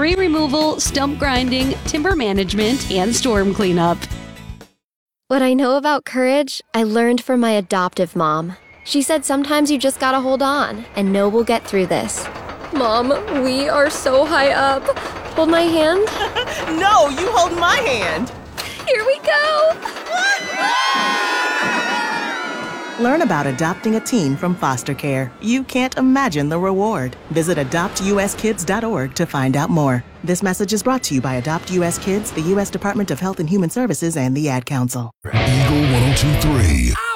tree removal, stump grinding, timber management, and storm cleanup. What I know about courage, I learned from my adoptive mom. She said sometimes you just gotta hold on and know we'll get through this. Mom, we are so high up. Hold my hand. No, you hold my hand. Here we go. Learn about adopting a teen from foster care. You can't imagine the reward. Visit adoptuskids.org to find out more. This message is brought to you by Adopt US Kids, the U.S. Department of Health and Human Services, and the Ad Council. Eagle 102.3.